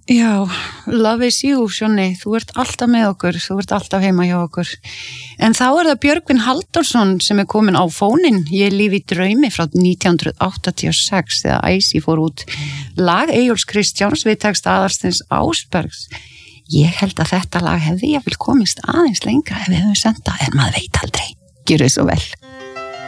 Já, love is you, Sjónni, þú ert alltaf með okkur, þú ert alltaf heima hjá okkur. En þá það Björgvin Halldórsson sem komin á fóninn, Ég lífi í draumi frá 1986 þegar Æsi fór út. Lag Eyjólfs Kristjáns við texta Aðalsteins Ásbergs. Ég held að þetta lag hefði jafnvel komist aðeins lengra ef við höfum senda, en maður veit aldrei. Gjörðu svo vel.